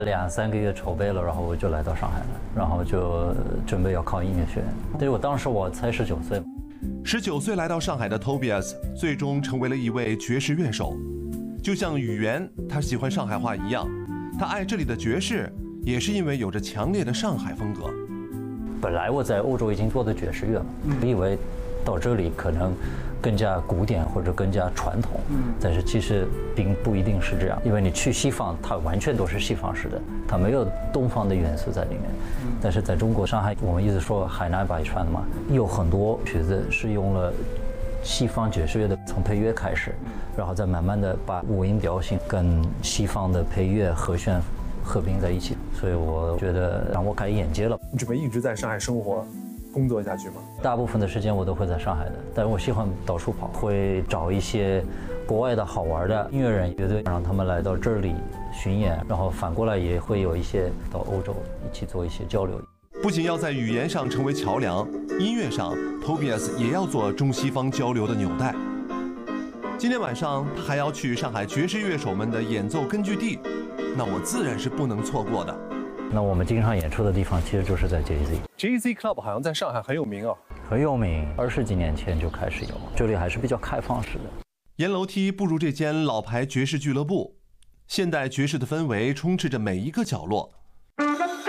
2、3个月筹备了，然后我就来到上海了，然后就准备要考音乐学院。对，我当时我才19岁。 19岁来到上海的 Tobias 最终成为了一位爵士乐手，就像语言他喜欢上海话一样，他爱这里的爵士，也是因为有着强烈的上海风格。 本来我在欧洲已经做的爵士乐了，我以为到这里可能更加古典或者更加传统，但是其实并不一定是这样，因为你去西方，它完全都是西方式的，它没有东方的元素在里面。但是在中国上海，我们一直说海纳百川嘛，有很多曲子是用了西方爵士乐的，从配乐开始，然后再慢慢的把五音调性跟西方的配乐和弦合并在一起，所以我觉得让我开眼界了。 你准备一直在上海生活工作下去吗？ 大部分的时间我都会在上海的，但是我喜欢到处跑，会找一些国外的好玩的音乐人乐队，让他们来到这里巡演，然后反过来也会有一些到欧洲一起做一些交流。 不仅要在语言上成为桥梁，音乐上 Tobias 也要做中西方交流的纽带。今天晚上他还要去上海爵士乐手们的演奏根据地，那我自然是不能错过的。 那我们经常演出的地方其实就是在 JZ Club 好像在上海很有名哦， 很有名，20几年前就开始有，这里还是比较开放式的。 沿楼梯步入这间老牌爵士俱乐部，现代爵士的氛围充斥着每一个角落。